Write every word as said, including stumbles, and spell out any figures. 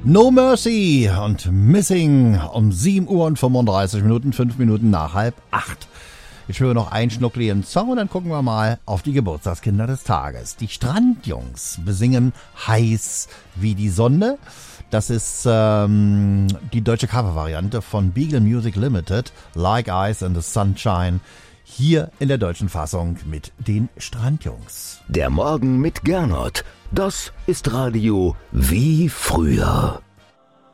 No Mercy und Missing um sieben Uhr und fünfunddreißig Minuten, fünf Minuten nach halb acht. Jetzt hören wir noch einen schnuckligen Song und dann gucken wir mal auf die Geburtstagskinder des Tages. Die Strandjungs besingen Heiß wie die Sonne. Das ist ähm, die deutsche Covervariante von Beagle Music Limited, Like Ice in the Sunshine. Hier in der deutschen Fassung mit den Strandjungs. Der Morgen mit Gernot. Das ist Radio wie früher.